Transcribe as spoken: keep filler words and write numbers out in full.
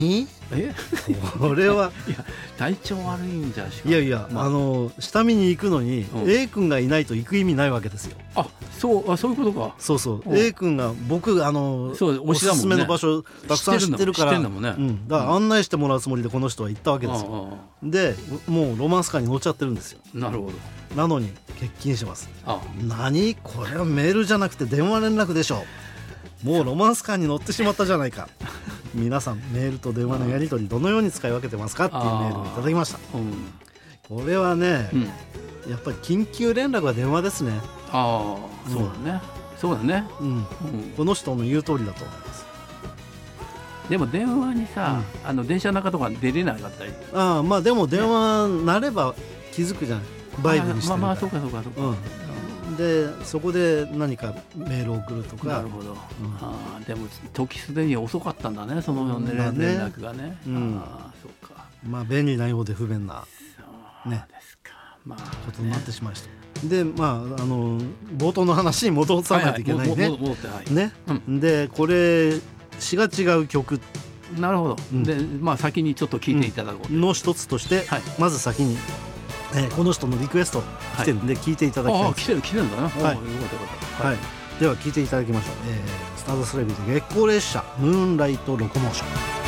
ええこれはいや体調悪いんじゃしかいやいや、 まあ、 あの下見に行くのに、 うん、 A 君がいないと行く意味ないわけですよ。 あ、そうあそういうことか。 そうそう、 うん、 A 君が僕あのそうおすすめの場所たくさん知ってるから、 知ってんだもんね、 うん、だから案内してもらうつもりでこの人は行ったわけですよ。でもうロマンスカーに乗っちゃってるんですよ。 なるほど。 なのに欠勤します。 あ何これはメールじゃなくて電話連絡でしょう。もうロマンスカーに乗ってしまったじゃないか。皆さんメールと電話のやり取りどのように使い分けてますかっていうメールをいただきました。うん、これはね、うん、やっぱり緊急連絡は電話ですね。 ああ、そうだね、うん、そうだね、 うんうん、この人の言う通りだと思います。 でも電話にさ、うん、あの電車の中とか出れなかったり。 ああ、まあでも電話鳴れば気づくじゃない、バイブにしてるから。まあまあそうかそうかそうか、 うん、でそこで何かメールを送るとか。なるほど、うん、あでも時すでに遅かったんだね、その連絡がね、うん、あそうか、 まあ便利なようで不便なねですか、まあ、ね、 ことになってしまいました。でまああの冒頭の話に戻さないといけないね。ね、うん、でこれ詩が違う曲、 なるほど、うん、でまあ先にちょっと聞いていただこう、 うん、の一つとして、はい、まず先に、えー、この人のリクエスト来てるんで聞いていただきたい、はい、 ああ来てる来てるんだな、はい、はい、 はい、では聞いていただきましょう。えー、スターダストレビューで月光列車ムーンライトロコモーション。